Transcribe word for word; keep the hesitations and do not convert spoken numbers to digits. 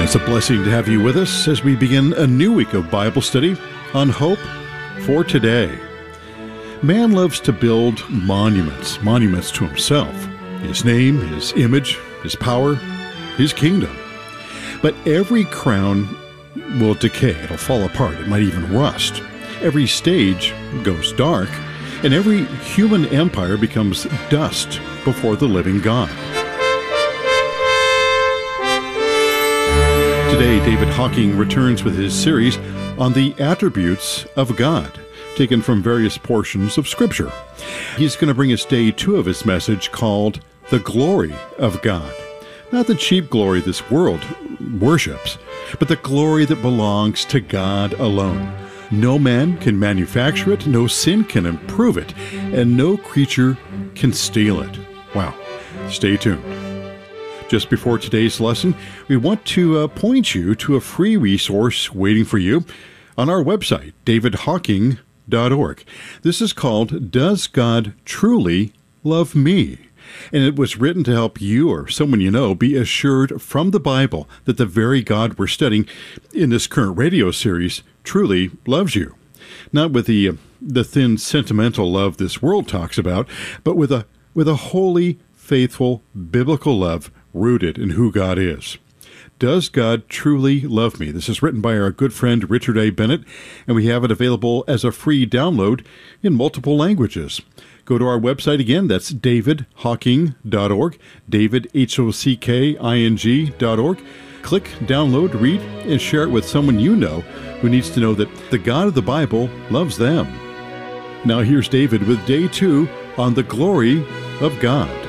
It's a blessing to have you with us as we begin a new week of Bible study on Hope for Today. Man loves to build monuments, monuments to himself, his name, his image, his power, his kingdom. But every crown will decay, it'll fall apart, it might even rust. Every stage goes dark, and every human empire becomes dust before the living God. Today, David Hocking returns with his series on the attributes of God, taken from various portions of Scripture. He's going to bring us day two of his message called The Glory of God. Not the cheap glory this world worships, but the glory that belongs to God alone. No man can manufacture it, no sin can improve it, and no creature can steal it. Wow. Stay tuned. Just before today's lesson, we want to uh, point you to a free resource waiting for you on our website, david hocking dot org. This is called Does God Truly Love Me? And it was written to help you or someone you know be assured from the Bible that the very God we're studying in this current radio series truly loves you. Not with the uh, the thin sentimental love this world talks about, but with a with a holy, faithful, biblical love rooted in who God is. Does God Truly Love Me? This is written by our good friend Richard A. Bennett, and we have it available as a free download in multiple languages. Go to our website again, that's david hocking dot org, David, H O C K I N G dot org. Click, download, read, and share it with someone you know who needs to know that the God of the Bible loves them. Now here's David with day two on the glory of God.